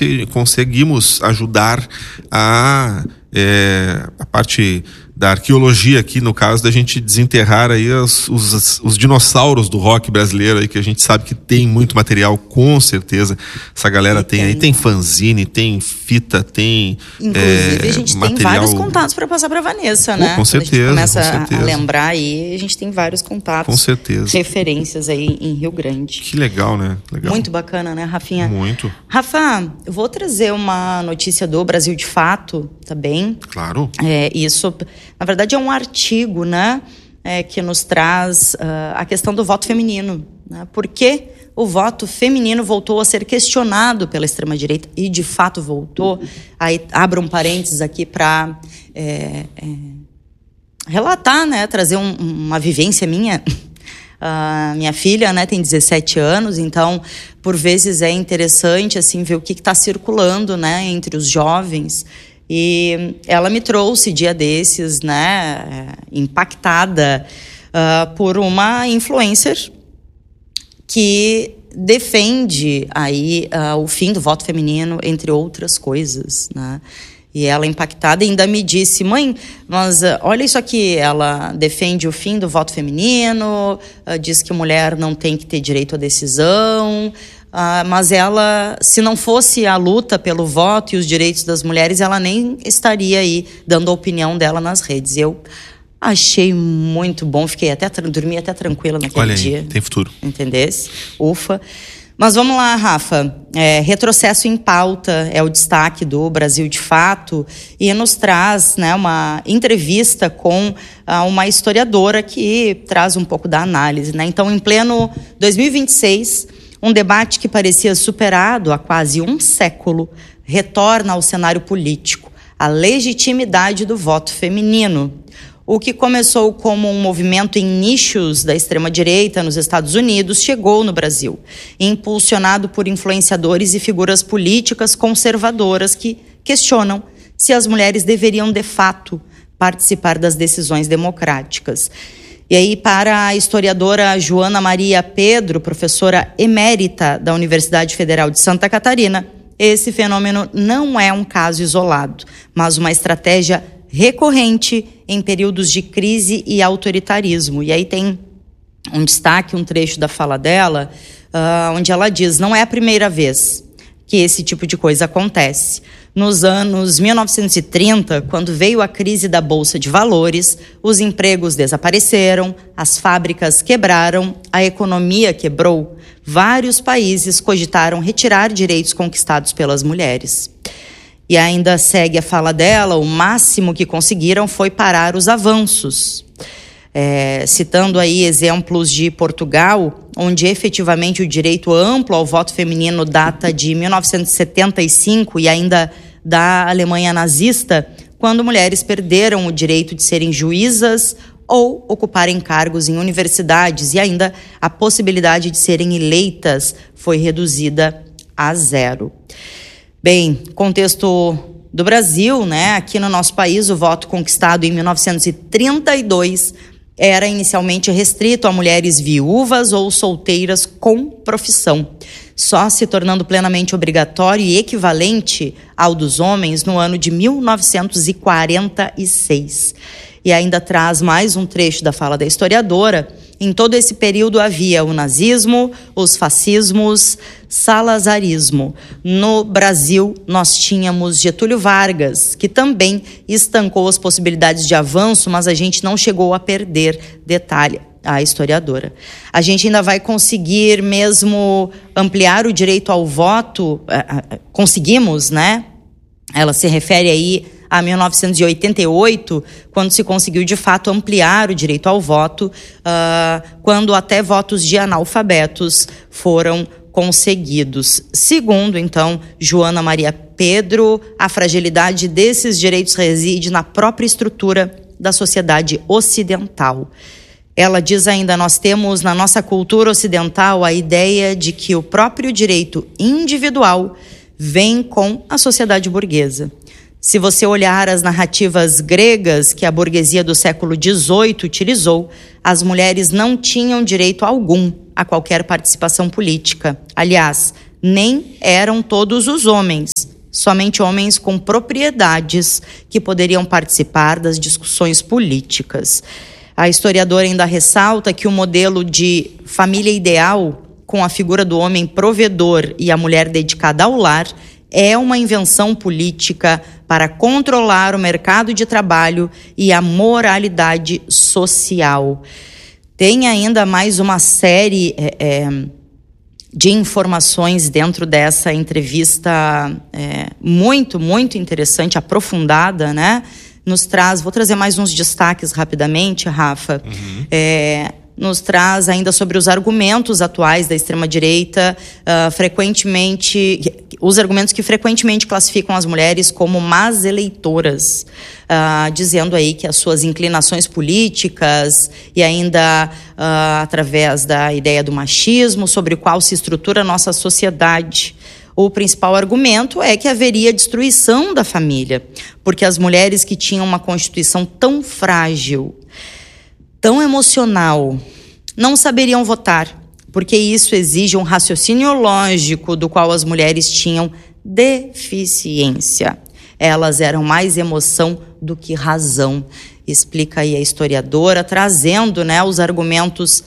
conseguimos ajudar a parte da arqueologia aqui, no caso da gente desenterrar aí os dinossauros do rock brasileiro aí, que a gente sabe que tem muito material, com certeza essa galera tem aí, tem fanzine, tem fita, tem inclusive a gente material... tem vários contatos para passar para Vanessa, né? Com certeza, quando a gente começa com certeza. a lembrar aí, a gente tem vários contatos, com certeza, referências aí em Rio Grande. Que legal, né? Legal. Muito bacana, né, Rafinha? Muito. Rafa, eu vou trazer uma notícia do Brasil de Fato, tá bem? Claro. Isso, na verdade, é um artigo, né, que nos traz a questão do voto feminino, né? Por que o voto feminino voltou a ser questionado pela extrema-direita e, de fato, voltou. Aí, abro um parênteses aqui para relatar, né, trazer uma vivência minha. Minha filha, né, tem 17 anos, então, por vezes é interessante, assim, ver o que está circulando, né, entre os jovens. E ela me trouxe, dia desses, né, impactada por uma influencer que defende aí o fim do voto feminino, entre outras coisas, né? E ela, impactada, ainda me disse: mãe, mas olha isso aqui, ela defende o fim do voto feminino, diz que mulher não tem que ter direito à decisão, mas ela, se não fosse a luta pelo voto e os direitos das mulheres, ela nem estaria aí dando a opinião dela nas redes. Eu achei muito bom, dormi até tranquila naquele dia. Olha aí, tem futuro. Entendesse? Ufa. Mas vamos lá, Rafa. Retrocesso em pauta é o destaque do Brasil de Fato e nos traz, né, uma entrevista com uma historiadora que traz um pouco da análise, né? Então, em pleno 2026, um debate que parecia superado há quase um século retorna ao cenário político: a legitimidade do voto feminino. O que começou como um movimento em nichos da extrema-direita nos Estados Unidos chegou no Brasil, impulsionado por influenciadores e figuras políticas conservadoras que questionam se as mulheres deveriam, de fato, participar das decisões democráticas. E aí, para a historiadora Joana Maria Pedro, professora emérita da Universidade Federal de Santa Catarina, esse fenômeno não é um caso isolado, mas uma estratégia recorrente em períodos de crise e autoritarismo. E aí tem um destaque, um trecho da fala dela, onde ela diz: não é a primeira vez que esse tipo de coisa acontece. Nos anos 1930, quando veio a crise da Bolsa de Valores, os empregos desapareceram, as fábricas quebraram, a economia quebrou. Vários países cogitaram retirar direitos conquistados pelas mulheres. E ainda segue a fala dela: o máximo que conseguiram foi parar os avanços. Citando aí exemplos de Portugal, onde efetivamente o direito amplo ao voto feminino data de 1975, e ainda da Alemanha nazista, quando mulheres perderam o direito de serem juízas ou ocuparem cargos em universidades, e ainda a possibilidade de serem eleitas foi reduzida a 0. Bem, contexto do Brasil, né? Aqui no nosso país, o voto conquistado em 1932 era inicialmente restrito a mulheres viúvas ou solteiras com profissão, só se tornando plenamente obrigatório e equivalente ao dos homens no ano de 1946. E ainda traz mais um trecho da fala da historiadora: em todo esse período havia o nazismo, os fascismos, salazarismo. No Brasil, nós tínhamos Getúlio Vargas, que também estancou as possibilidades de avanço, mas a gente não chegou a perder. Detalhe a historiadora. A gente ainda vai conseguir mesmo ampliar o direito ao voto? Conseguimos, né? Ela se refere aí a 1988, quando se conseguiu de fato ampliar o direito ao voto, quando até votos de analfabetos foram conseguidos. Segundo, então, Joana Maria Pedro, a fragilidade desses direitos reside na própria estrutura da sociedade ocidental. Ela diz ainda: nós temos na nossa cultura ocidental a ideia de que o próprio direito individual vem com a sociedade burguesa. Se você olhar as narrativas gregas que a burguesia do século XVIII utilizou, as mulheres não tinham direito algum a qualquer participação política. Aliás, nem eram todos os homens. Somente homens com propriedades que poderiam participar das discussões políticas. A historiadora ainda ressalta que o modelo de família ideal, com a figura do homem provedor e a mulher dedicada ao lar, é uma invenção política para controlar o mercado de trabalho e a moralidade social. Tem ainda mais uma série de informações dentro dessa entrevista muito, muito interessante, aprofundada, né? Vou trazer mais uns destaques rapidamente, Rafa. Nos traz ainda sobre os argumentos atuais da extrema-direita, os argumentos que frequentemente classificam as mulheres como más eleitoras, dizendo aí que as suas inclinações políticas e ainda através da ideia do machismo, sobre o qual se estrutura a nossa sociedade. O principal argumento é que haveria destruição da família, porque as mulheres que tinham uma constituição tão frágil, tão emocional, não saberiam votar, porque isso exige um raciocínio lógico do qual as mulheres tinham deficiência. Elas eram mais emoção do que razão, explica aí a historiadora, trazendo, né, os argumentos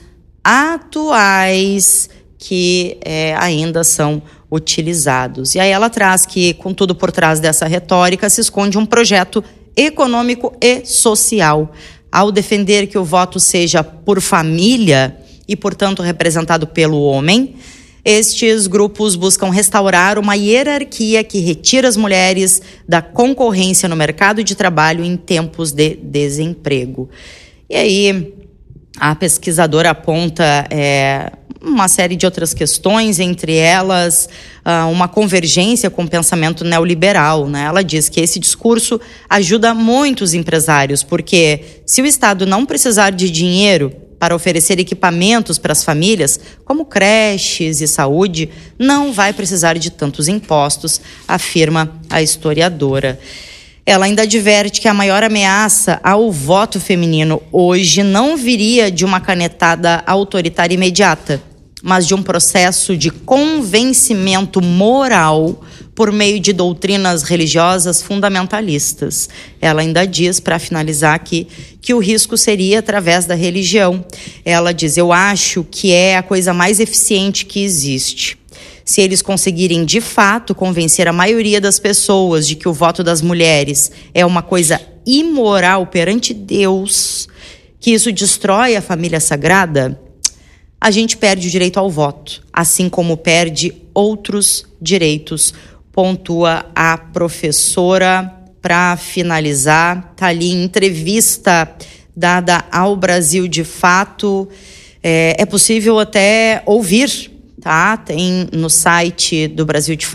atuais que ainda são utilizados. E aí ela traz que, contudo, por trás dessa retórica se esconde um projeto econômico e social. Ao defender que o voto seja por família e, portanto, representado pelo homem, estes grupos buscam restaurar uma hierarquia que retira as mulheres da concorrência no mercado de trabalho em tempos de desemprego. E aí, a pesquisadora aponta uma série de outras questões, entre elas uma convergência com o pensamento neoliberal, né? Ela diz que esse discurso ajuda muito os empresários, porque se o Estado não precisar de dinheiro para oferecer equipamentos para as famílias, como creches e saúde, não vai precisar de tantos impostos, afirma a historiadora. Ela ainda adverte que a maior ameaça ao voto feminino hoje não viria de uma canetada autoritária imediata, mas de um processo de convencimento moral por meio de doutrinas religiosas fundamentalistas. Ela ainda diz, para finalizar aqui, que o risco seria através da religião. Ela diz: eu acho que é a coisa mais eficiente que existe. Se eles conseguirem, de fato, convencer a maioria das pessoas de que o voto das mulheres é uma coisa imoral perante Deus, que isso destrói a família sagrada, a gente perde o direito ao voto, assim como perde outros direitos, pontua a professora. Para finalizar, está ali em entrevista dada ao Brasil de Fato. É possível até ouvir, tá? Tem no site do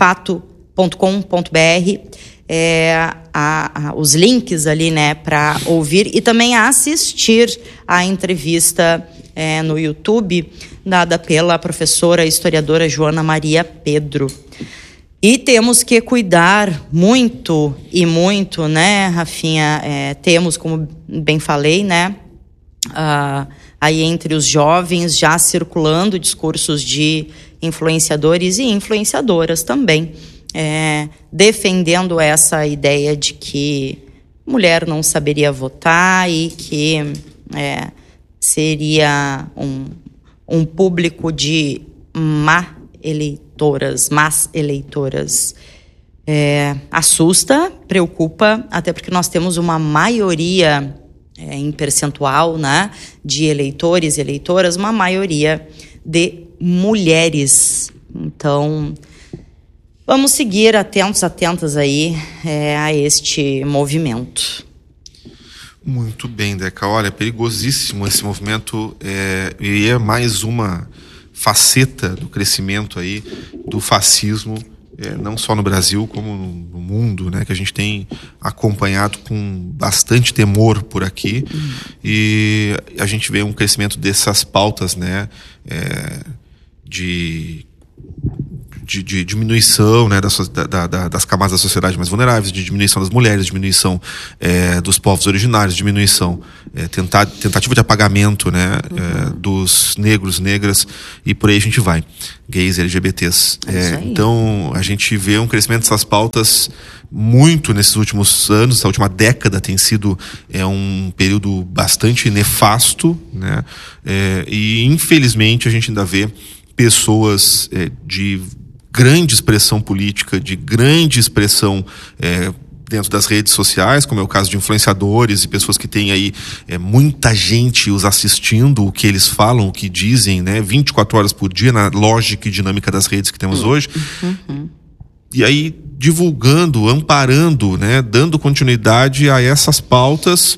brasildefato.com.br os links ali, né, para ouvir e também assistir a entrevista no YouTube, dada pela professora historiadora Joana Maria Pedro. E temos que cuidar muito, né, Rafinha? Temos, como bem falei, né, aí entre os jovens já circulando discursos de influenciadores e influenciadoras também, defendendo essa ideia de que mulher não saberia votar e que seria um público de más eleitoras. Assusta, preocupa, até porque nós temos uma maioria em percentual, né, de eleitores e eleitoras, uma maioria de mulheres. Então, vamos seguir atentas aí a este movimento. Muito bem, Deca. Olha, perigosíssimo esse movimento, e é mais uma faceta do crescimento aí do fascismo, não só no Brasil como no mundo, né, que a gente tem acompanhado com bastante temor por aqui. E a gente vê um crescimento dessas pautas, né, de de diminuição, né, das camadas da sociedade mais vulneráveis, de diminuição das mulheres, diminuição dos povos originários, diminuição, tentativa de apagamento, né, dos negros, negras, e por aí a gente vai. Gays, LGBTs. Então, a gente vê um crescimento dessas pautas muito nesses últimos anos. Essa última década tem sido um período bastante nefasto, né? E infelizmente a gente ainda vê pessoas de grande expressão política, de grande expressão dentro das redes sociais, como é o caso de influenciadores e pessoas que têm aí muita gente os assistindo, o que eles falam, o que dizem, né, 24 horas por dia, na lógica e dinâmica das redes que temos hoje. E aí divulgando, amparando, né, dando continuidade a essas pautas,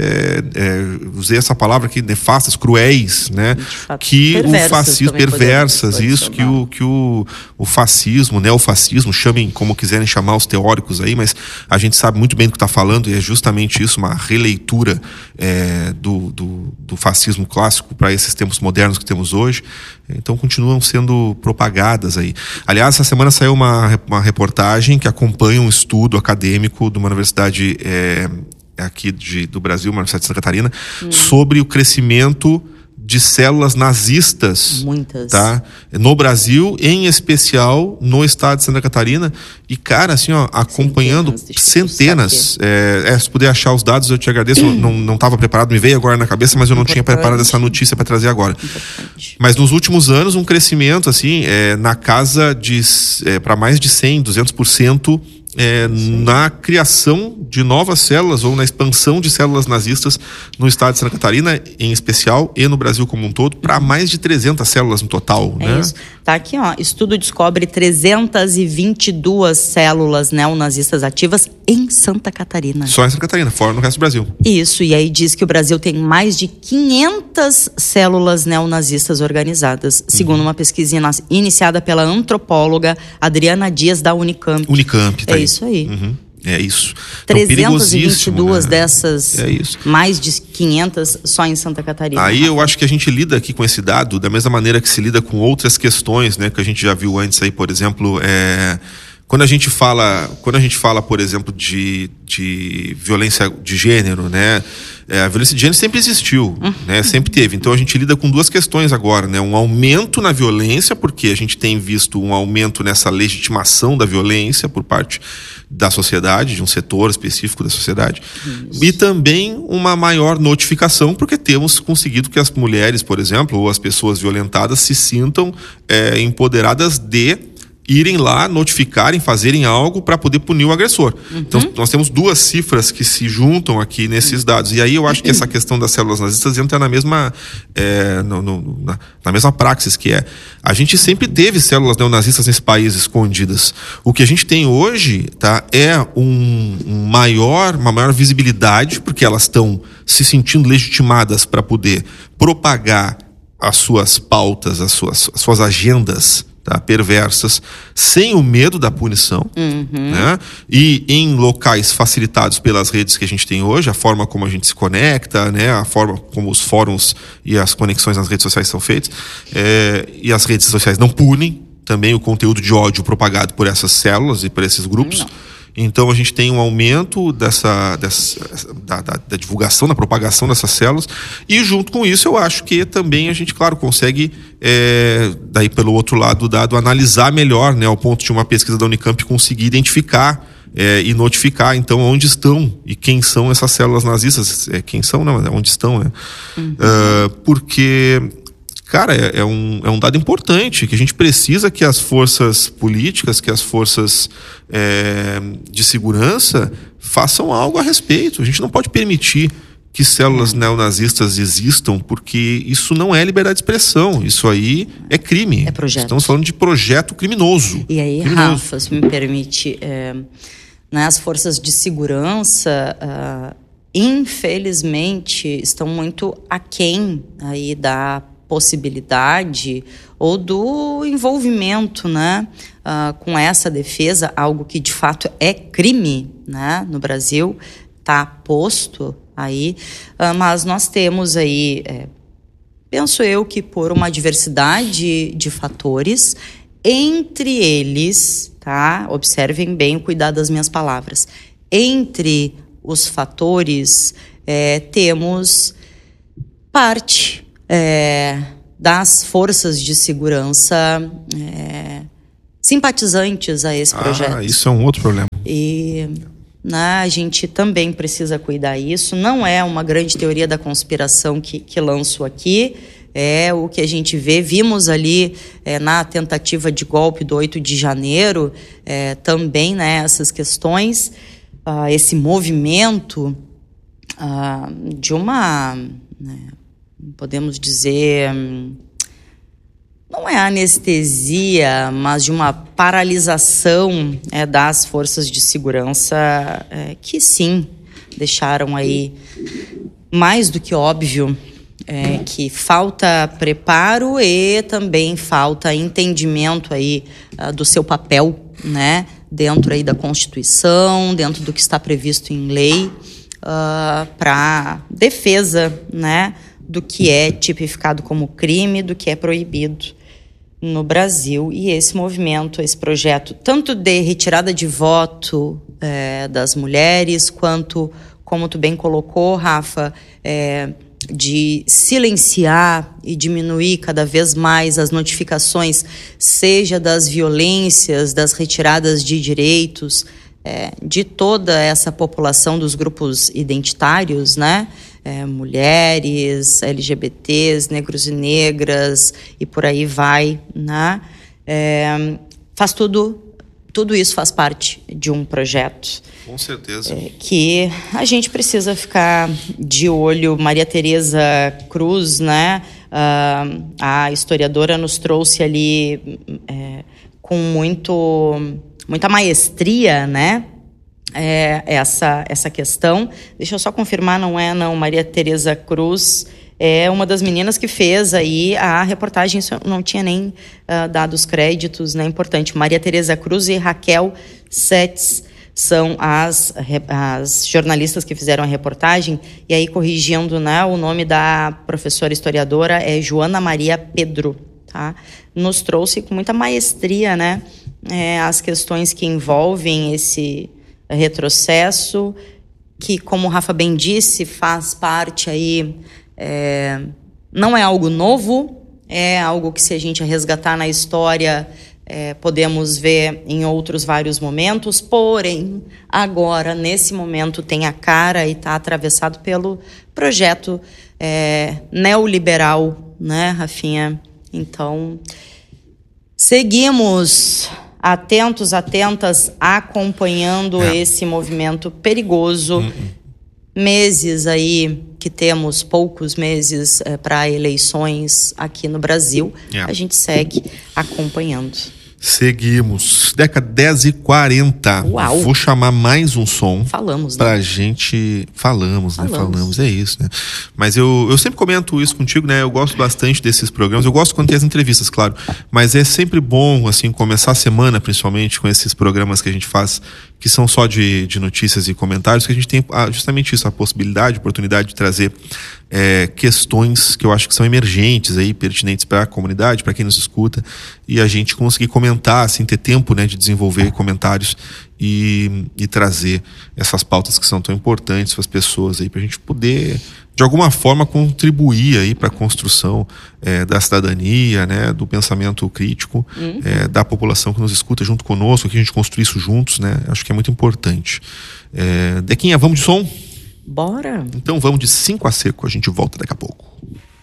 usei essa palavra aqui, nefastas, cruéis, né, que o fascismo, perversas, isso, que o fascismo, o neofascismo, chamem como quiserem chamar os teóricos aí, mas a gente sabe muito bem do que está falando, e é justamente isso, uma releitura do fascismo clássico para esses tempos modernos que temos hoje. Então continuam sendo propagadas aí. Aliás, essa semana saiu uma reportagem que acompanha um estudo acadêmico de uma universidade aqui do Brasil, uma universidade de Santa Catarina, sobre o crescimento de células nazistas. Muitas. Tá? No Brasil, em especial no estado de Santa Catarina. E, cara, assim, ó, acompanhando centenas. Se puder achar os dados, eu te agradeço. Não estava preparado, me veio agora na cabeça, mas eu não tinha preparado essa notícia para trazer agora. Mas nos últimos anos, um crescimento, assim, na casa de para mais de 100%, 200%. Na criação de novas células ou na expansão de células nazistas no estado de Santa Catarina, em especial, e no Brasil como um todo, para mais de 300 células no total. Né? Isso. Tá aqui, ó. Estudo descobre 322 células neonazistas ativas em Santa Catarina. Só em Santa Catarina, fora no resto do Brasil. Isso, e aí diz que o Brasil tem mais de 500 células neonazistas organizadas, segundo uma pesquisa iniciada pela antropóloga Adriana Dias, da Unicamp. Unicamp, tá aí. Isso aí. É isso. 322 né? Dessas, mais de 500 só em Santa Catarina. Aí eu acho que a gente lida aqui com esse dado da mesma maneira que se lida com outras questões, né, que a gente já viu antes aí, por exemplo, quando a gente fala, por exemplo, de violência de gênero, né? A violência de gênero sempre existiu, né? Sempre teve. Então a gente lida com duas questões agora, né? Um aumento na violência, porque a gente tem visto um aumento nessa legitimação da violência por parte da sociedade, de um setor específico da sociedade. Isso. E também uma maior notificação, porque temos conseguido que as mulheres, por exemplo, ou as pessoas violentadas se sintam empoderadas de irem lá, notificarem, fazerem algo para poder punir o agressor. Então, nós temos duas cifras que se juntam aqui nesses dados. E aí eu acho que essa questão das células nazistas entra na mesma na mesma praxis, que a gente sempre teve células neonazistas nesse país escondidas. O que a gente tem hoje, tá, é uma maior visibilidade, porque elas estão se sentindo legitimadas para poder propagar as suas pautas, as suas agendas, tá, perversas, sem o medo da punição, né? E em locais facilitados pelas redes que a gente tem hoje, a forma como a gente se conecta, né? A forma como os fóruns e as conexões nas redes sociais são feitas, e as redes sociais não punem também o conteúdo de ódio propagado por essas células e por esses grupos. Então a gente tem um aumento da divulgação, da propagação dessas células, e junto com isso eu acho que também a gente, claro, consegue, daí pelo outro lado do dado, analisar melhor, né, ao ponto de uma pesquisa da Unicamp conseguir identificar e notificar, então, onde estão e quem são essas células nazistas. Quem são, não, onde estão, né? Porque... Cara, é um dado importante, que a gente precisa que as forças políticas, que as forças de segurança façam algo a respeito. A gente não pode permitir que células neonazistas existam, porque isso não é liberdade de expressão, isso aí é crime. É projeto. Estamos falando de projeto criminoso. E aí, Rafa, se me permite, né, as forças de segurança... infelizmente, estão muito aquém aí da possibilidade ou do envolvimento, né, com essa defesa, algo que de fato é crime, né, no Brasil, está posto aí, mas nós temos aí, penso eu que por uma diversidade de fatores, Entre eles, tá? Observem bem o cuidado das minhas palavras. Entre os fatores, temos parte das forças de segurança simpatizantes a esse projeto. Isso é um outro problema. E a gente também precisa cuidar disso. Não é uma grande teoria da conspiração que lanço aqui. É o que a gente vimos ali na tentativa de golpe do 8 de janeiro, também, né, essas questões, esse movimento de uma, podemos dizer, não é anestesia, mas de uma paralisação das forças de segurança que sim, deixaram aí mais do que óbvio que falta preparo e também falta entendimento aí do seu papel, né, dentro aí da Constituição, dentro do que está previsto em lei, para defesa, né, do que é tipificado como crime, do que é proibido no Brasil. E esse movimento, esse projeto, tanto de retirada de voto das mulheres, quanto, como tu bem colocou, Rafa, de silenciar e diminuir cada vez mais as notificações, seja das violências, das retiradas de direitos, de toda essa população dos grupos identitários, né? Mulheres, LGBTs, negros e negras, e por aí vai, né? Faz tudo isso faz parte de um projeto. Com certeza. Que a gente precisa ficar de olho. Maria Tereza Cruz, né? A historiadora nos trouxe ali com muita maestria, né? Essa questão. Deixa eu só confirmar, não. Maria Tereza Cruz é uma das meninas que fez aí a reportagem, não tinha nem dado os créditos, né? Importante. Maria Tereza Cruz e Raquel Setz são as jornalistas que fizeram a reportagem. E aí, corrigindo, né, o nome da professora historiadora é Joana Maria Pedro, tá? Nos trouxe com muita maestria, né, as questões que envolvem esse retrocesso, que, como o Rafa bem disse, faz parte aí, não é algo novo, é algo que, se a gente resgatar na história, podemos ver em outros vários momentos, porém, agora, nesse momento, tem a cara e está atravessado pelo projeto neoliberal, né, Rafinha? Então, seguimos atentos, atentas, acompanhando esse movimento perigoso. Meses aí, que temos poucos meses para eleições aqui no Brasil, a gente segue acompanhando. Seguimos. Década 10h40. Uau. Vou chamar mais um som. Falamos, né? Pra gente... Falamos, é isso, né? Mas eu sempre comento isso contigo, né? Eu gosto bastante desses programas. Eu gosto quando tem as entrevistas, claro. Mas é sempre bom, assim, começar a semana, principalmente, com esses programas que a gente faz, que são só de notícias e comentários, que a gente tem justamente isso, a possibilidade, a oportunidade de trazer questões que eu acho que são emergentes aí, pertinentes para a comunidade, para quem nos escuta, e a gente conseguir comentar, assim, ter tempo, né, de desenvolver comentários e trazer essas pautas que são tão importantes para as pessoas aí, para a gente poder, de alguma forma, contribuir aí para a construção da cidadania, né, do pensamento crítico, da população que nos escuta junto conosco, que a gente construir isso juntos, né? Acho que é muito importante. Dequinha, vamos de som? Bora! Então vamos de 5 a seco, a gente volta daqui a pouco.